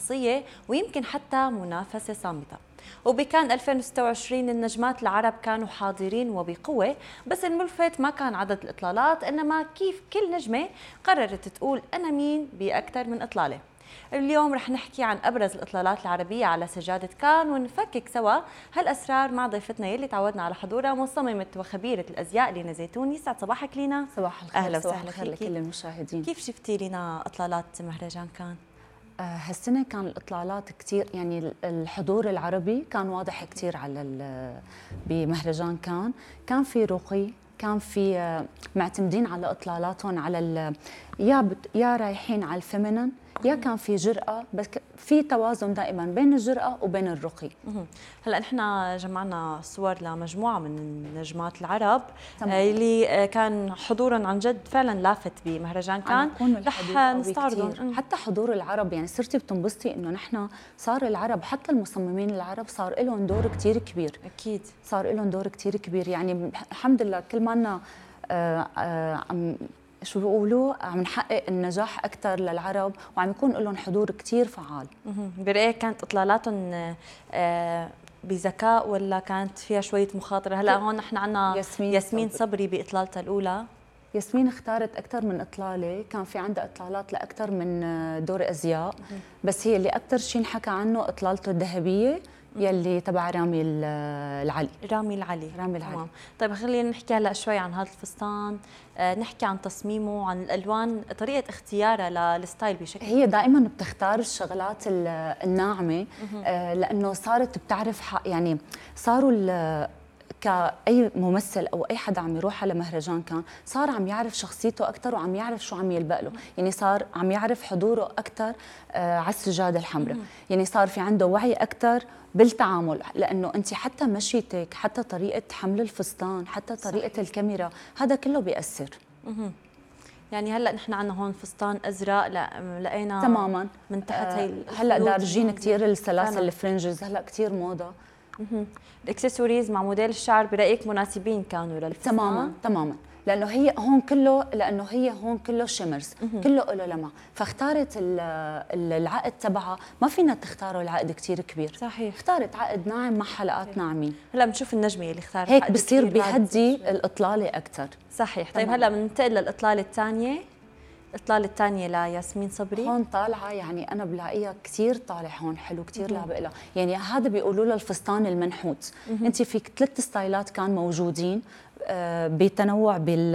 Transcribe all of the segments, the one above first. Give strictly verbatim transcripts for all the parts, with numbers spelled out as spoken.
شخصية ويمكن حتى منافسة صامتة. وبكان ألفين وستة وعشرين النجمات العرب كانوا حاضرين وبقوة، بس الملفت ما كان عدد الإطلالات إنما كيف كل نجمة قررت تقول أنا مين بأكثر من إطلالة. اليوم رح نحكي عن أبرز الإطلالات العربية على سجادة كان ونفكك سوا هالأسرار مع ضيفتنا يلي تعودنا على حضورها، مصممة وخبيرة الأزياء لينا زيتون. يسعد صباحك لينا. صباح الخير. أهلا صباح وسهلا الخير لكل المشاهدين. كيف شفتي لينا إطلالات مهرجان كان؟ آه هالسنة كان الإطلالات كتير، يعني الحضور العربي كان واضح كتير على بمهرجان كان. كان في رقي، كان في آه معتمدين على إطلالاتهم على يا بت يا رايحين على الفيمينين، يا كان في جرأة، بس في توازن دائما بين الجرأة وبين الرقي. هلا نحن جمعنا صور لمجموعة من النجمات العرب اللي كان حضورهم عن جد فعلا لافت بمهرجان كان، رح نستعرضهم. حتى حضور العرب، يعني صرتي بتنبسطي انه نحن صار العرب، حتى المصممين العرب صار لهم دور كثير كبير. اكيد صار لهم دور كثير كبير، يعني الحمد لله كل ما عم شو بيقولوا عم نحقق النجاح اكثر للعرب وعم يكون لهم حضور كثير فعال. برايك كانت اطلالاتهم بذكاء ولا كانت فيها شويه مخاطره؟ هلا هون نحن عندنا ياسمين, ياسمين صبري باطلالتها الاولى. ياسمين اختارت اكثر من اطلاله، كان في عندها اطلالات لاكثر من دور ازياء، بس هي اللي اكثر شيء انحكى عنه اطلالته الذهبيه يلي تبع رامي العلي. رامي العلي رامي العلي. تمام. طيب خلينا نحكي هلا شوي عن هذا الفستان، آه نحكي عن تصميمه، عن الالوان، طريقه اختيارها للستايل بشكل. هي دائما بتختار الشغلات الناعمه، آه لانه صارت بتعرف يعني صاروا كأي ممثل أو أي حدا عم يروح على مهرجان كان صار عم يعرف شخصيته أكثر وعم يعرف شو عم يلبق له، يعني صار عم يعرف حضوره أكثر آه على السجادة الحمراء، يعني صار في عنده وعي أكثر بالتعامل، لأنه أنت حتى مشيتك، حتى طريقة حمل الفستان، حتى طريقة صحيح. الكاميرا، هذا كله بيأثر. يعني هلا نحن عندنا هون فستان ازرق، لا لقينا تماما من تحت هي آه هلا دارجين كثير السلاسل الفرنجز، هلا كثير موضه. الاكسسوارز مع موديل الشعر برايك مناسبين كانوا للفستان؟ تماما تماما، لانه هي هون كله، لانه هي هون كله شيمرز، كله له لمع، فاختارت العقد تبعها، ما فينا تختاروا العقد كثير كبير. صحيح. اختارت عقد ناعم مع حلقات ناعمين. هلا بنشوف النجمه اللي اختارت هيك بصير بيهدي الاطلاله اكثر. صحيح. طيب هلا بننتقل للاطلاله الثانيه. الإطلالة الثانية لياسمين صبري هون طالعة، يعني أنا بلاقيها كثير طالع هون حلو، كثير لابق لها، يعني هذا بيقولوا له الفستان المنحوت. أنت فيك ثلاث ستايلات كان موجودين آه بتنوع بال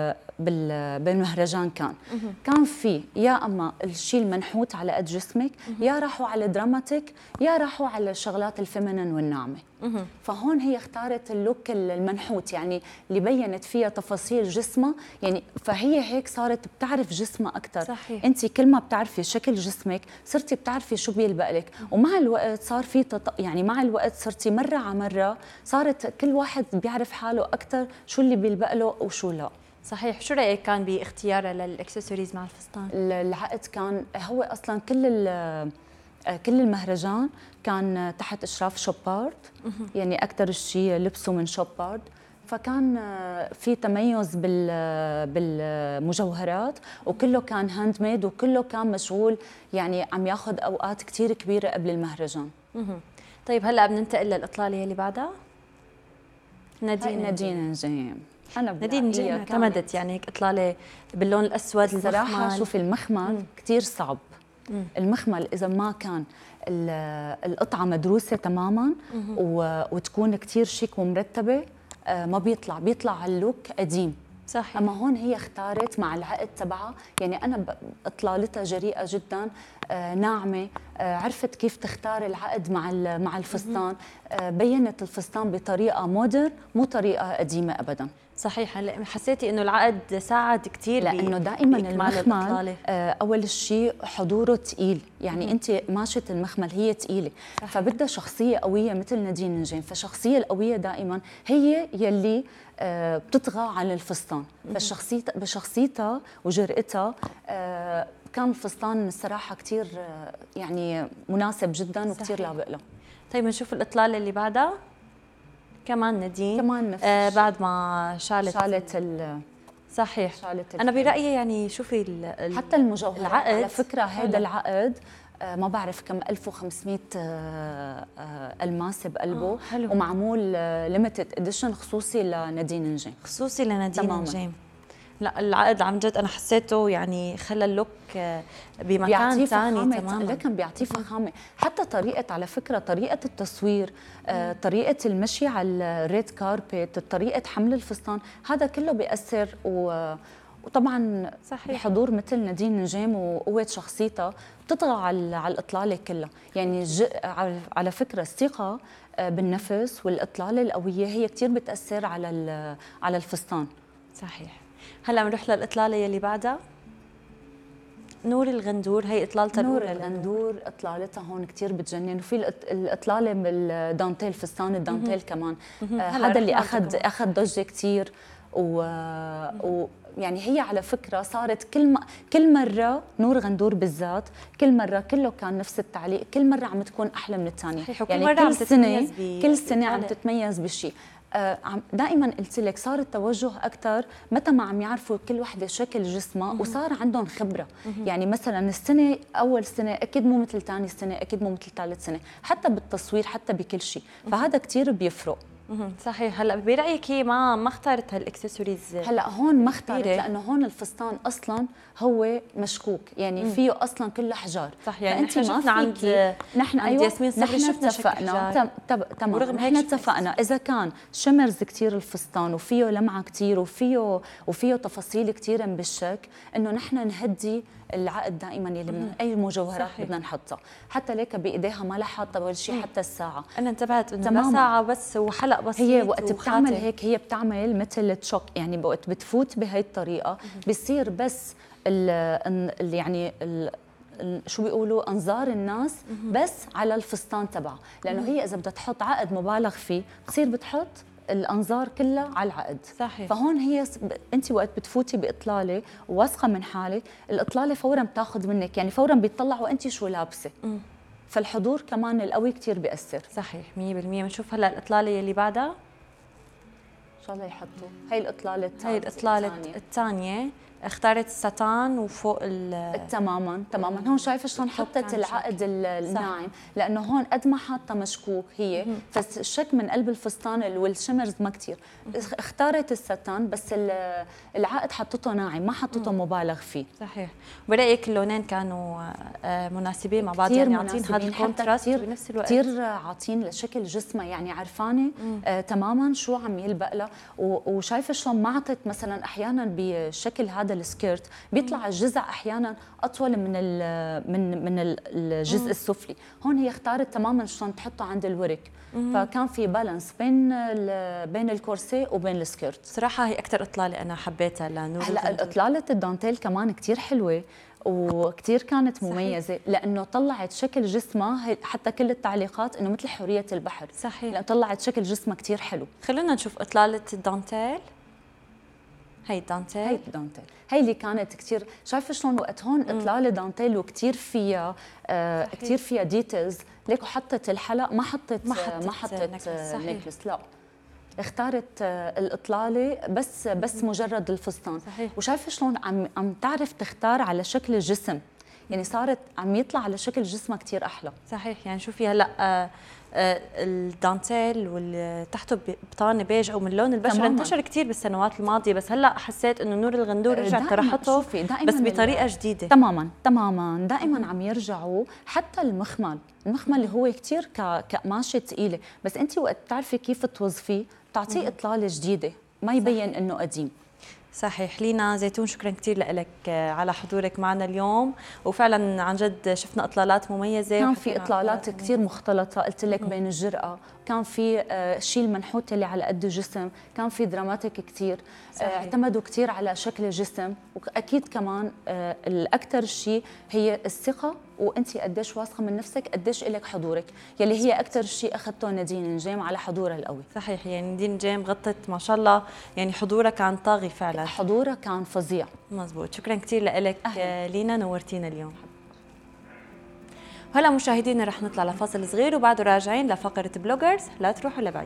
بال بالمهرجان كان. كان في يا اما الشيء المنحوت على قد جسمك، يا راحوا على دراماتيك، يا راحوا على الشغلات الفيمينين والناعمه. فهون هي اختارت اللوك المنحوت، يعني اللي بينت فيها تفاصيل جسمها، يعني فهي هيك صارت بتعرف جسمها اكثر. انت كل ما بتعرفي شكل جسمك صرتي بتعرفي شو بيلبق لك، ومع الوقت صار في تط... يعني مع الوقت صرتي مره على مره صارت كل واحد بيعرف حاله اكثر شو اللي بيلبق له وشو لا. صحيح. شو رايك كان باختيارها للاكسسوارز مع الفستان؟ العقد كان هو اصلا كل كل المهرجان كان تحت اشراف شوبارد، يعني اكثر شيء لبسوا من شوبارد، فكان في تميز بال بالمجوهرات، وكله كان هاند ميد، وكله كان مشغول، يعني عم ياخذ اوقات كثير كبيره قبل المهرجان. طيب هلا بننتقل للاطلاله اللي بعدها. نادين نادين نجيم. أنا نادين نجيم اعتمدت يعني هيك إطلالة باللون الأسود. الصراحة شوفي المخمل كثير صعب. مم. المخمل إذا ما كان القطعة مدروسة تماماً وتكون كثير شيك ومرتبة ما بيطلع بيطلع على اللوك قديم. صحيح. اما هون هي اختارت مع العقد تبعها، يعني انا اطلالتها جريئه جدا، آه ناعمه، آه عرفت كيف تختار العقد مع مع الفستان، آه بينت الفستان بطريقه مودرن مو طريقه قديمه ابدا. صحيح. هلا حسيتي انه العقد ساعد كثير، لانه دائما المخمل آه اول شيء حضوره ثقيل، يعني مم. انت ماشيه المخمل هي ثقيله، فبدها شخصيه قويه مثل نادين نجيم، فالشخصيه القويه دائما هي يلي آه بتطغى على الفستان. فشخصيتها بشخصيتها وجرأتها آه كان الفستان الصراحه كثير آه يعني مناسب جدا وكثير لابق له. طيب نشوف الاطلاله اللي بعدها. كمان نادين كمان نفس آه بعد ما شالت شالت ال صحيح. شالت انا برايي يعني شوفي حتى المجوهرات العقد على فكره هذا العقد ما بعرف كم ألف وخمسمئة الماسه بقلبه، حلو. ومعمول ليميتد اديشن خصوصي لنادين نجيم. خصوصي لنادين نجيم. لا العقد عن جد انا حسيته يعني خلى اللوك بمكان ثاني تماما، لكن بيعطيه فخامه. حتى طريقه، على فكره طريقه التصوير، آه، طريقه المشي على الريد كاربت، طريقه حمل الفستان، هذا كله بيأثر. و وطبعا صحيح. بحضور مثل نادين نجيم وقوه شخصيتها بتطغى على على الاطلاله كلها. يعني على فكره الثقه بالنفس والاطلاله القويه هي كثير بتاثر على على الفستان. صحيح. هلا بنروح للاطلاله يلي بعدها، نور الغندور. هي اطلالتها نور الغندور اطلالتها هون كثير بتجنن، وفي الاطلاله بالدانتيل، فستان الدانتيل كمان. آه هذا اللي اخذ اخذ ضجه كثير. و, و يعني هي على فكره صارت كل ما كل مره نور غندور بالذات كل مره كله كان نفس التعليق، كل مره عم تكون احلى من الثانيه. يعني كل, كل سنه كل سنه عم تتميز بشيء. دائما قلت لك صار التوجه اكثر متى ما عم يعرفوا كل وحده شكل جسمها وصار عندهم خبره. يعني مثلا السنه اول سنه اكيد مو مثل ثاني سنه، اكيد مو مثل ثالث سنه، حتى بالتصوير حتى بكل شيء، فهذا كثير بيفرق. صحيح. هلا برايك هي ما ما اختارت هالاكسسوارز؟ هلا هون ما اختارت لانه هون الفستان اصلا هو مشكوك، يعني فيه اصلا كله حجار. صح. يعني نحن شفنا عند نحن عند ايوه ياسمين صبري شفنا اتفقنا تمام. نحن اتفقنا اذا كان شمرز كثير الفستان وفيه لمعه كثير وفيه وفيه تفاصيل كثيره بالشك، انه نحن نهدي العقد دائما يلي من اي مجوهرات بدنا نحطها. حتى ليك بايديها ما لها حاطه ولا شيء حتى الساعه. انا انتبهت انه ساعه بس وحلق بسيط. هي وقت بتعمل هيك هي بتعمل مثل تشوك، يعني وقت بتفوت بهي الطريقه بصير بس ال يعني ال شو بيقولوا انظار الناس بس على الفستان تبعها، لانه هي اذا بدها تحط عقد مبالغ فيه بتصير بتحط الانظار كلها على العقد. صحيح. فهون هي انت وقت بتفوتي باطلاله واثقه من حالك، الاطلاله فورا بتاخذ منك، يعني فورا بيطلعوا انت شو لابسه. م. فالحضور كمان القوي كثير بيأثر. صحيح مية بالمية. بنشوف هلا الاطلاله يلي بعدها ان شاء الله يحطوا هي الاطلاله هي الاطلاله الثانيه. اختارت الستان وفوق ال تماما تماما. هون شايفه شلون حطت العقد الناعم، لانه هون قد ما حاطه مشكوك هي، فالشك من قلب الفستان والشمرز ما كثير. اختارت الستان بس العقد حطته ناعم، ما حطته مبالغ فيه. صحيح. برايك اللونين كانوا مناسبين مع بعض، يعني عاطين هذا الكونتراست بنفس الوقت، كثير عاطين لشكل جسمها، يعني عرفانه آه تماما شو عم يلبق لها. وشايفه شلون ما عطت مثلا احيانا بشكل هذا السكيرت بيطلع الجزء احيانا اطول من ال من من الجزء السفلي. هون هي اختارت تماما شلون تحطه عند الورك، فكان في بالانس بين بين الكورسيه وبين السكيرت. صراحه هي اكثر اطلاله انا حبيتها لنور. هلا الاطلاله الدانتيل كمان كثير حلوه وكثير كانت مميزه. صحيح. لانه طلعت شكل جسمها، حتى كل التعليقات انه مثل حوريه البحر. صحيح. لأن طلعت شكل جسمها كثير حلو. خلونا نشوف اطلاله الدانتيل. هي الدانتيل هي الدانتيل هي اللي كانت كثير. شايفه شلون وقت هون اطلاله دانتيل وكثير فيها آه كثير فيها ديتيلز. ليكو حطت الحلق، ما حطت ما حطت, ما حطت نكلس. لا اختارت آه الاطلاله بس بس مجرد الفستان. صحيح. وشايفه شلون عم عم تعرف تختار على شكل الجسم، يعني صارت عم يطلع على شكل جسمها كثير احلى. صحيح. يعني شوفي هلا آه آه الدانتيل واللي تحته بطانه بيج او من لون البشره انتشر كثير بالسنوات الماضيه، بس هلا حسيت انه نور الغندور رجع طرحته بس بطريقه جديده. تماما تماما. دائما عم يرجعوا. حتى المخمل المخمل اللي هو كثير كقماشه ثقيله، بس انت وقت بتعرفي كيف توظفيه بتعطيه اطلاله جديده ما يبين صحيح. انه قديم. صحيح. لينا زيتون شكرا كثير لك على حضورك معنا اليوم، وفعلا عن جد شفنا اطلالات مميزه. كان في اطلالات كثير مختلطه قلت لك بين الجرأه، كان في شيء المنحوت اللي على قد الجسم، كان في دراماتيك كثير. اعتمدوا كثير على شكل الجسم، واكيد كمان الاكثر شيء هي الثقه، وانت قديش واثقه من نفسك، قديش لك حضورك، يلي هي اكثر شيء اخذته نادين نجيم على حضورها القوي. صحيح. يعني نادين نجيم غطت ما شاء الله، يعني حضورها كان طاغي فعلا. حضورها كان فظيع. مزبوط. شكرا كثير لك لينا، نورتينا اليوم. هلا مشاهدينا رح نطلع لفاصل صغير وبعده راجعين لفقره بلوجرز، لا تروحوا لبعيد.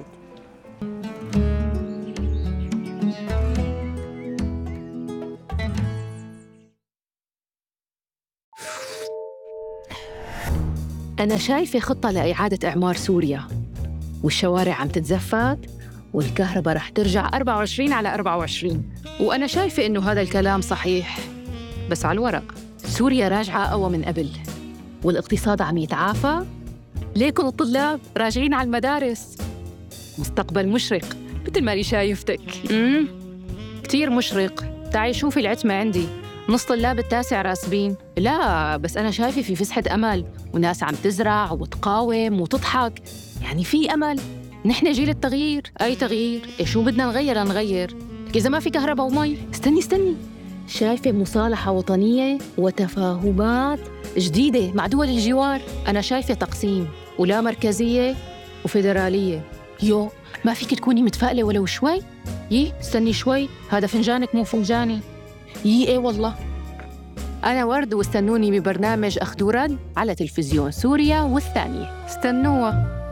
أنا شايفة خطة لإعادة إعمار سوريا، والشوارع عم تتزفت والكهرباء رح ترجع أربعة وعشرين على أربعة وعشرين. وأنا شايفة إنه هذا الكلام صحيح، بس على الورق. سوريا راجعة أقوى من قبل، والاقتصاد عم يتعافى. ليكن الطلاب راجعين على المدارس. مستقبل مشرق مثل ما لي شايفتك. امم كتير مشرق. تعي شوفي العتمة عندي، نص طلاب التاسع راسبين. لا بس أنا شايفة في فسحة أمل، وناس عم تزرع وتقاوم وتضحك. يعني في أمل. نحن جيل التغيير. أي تغيير؟ إيه شو بدنا نغير نغير؟ إذا ما في كهرباء ومي. استني استني شايفة مصالحة وطنية وتفاهمات جديدة مع دول الجوار. أنا شايفة تقسيم ولا مركزية وفيدرالية. يو ما فيك تكوني متفائلة ولو شوي؟ يي استني شوي، هذا فنجانك مو فنجاني. يي ايه والله. أنا ورد، واستنوني ببرنامج أخذ ورد على تلفزيون سوريا والثانية. استنوها.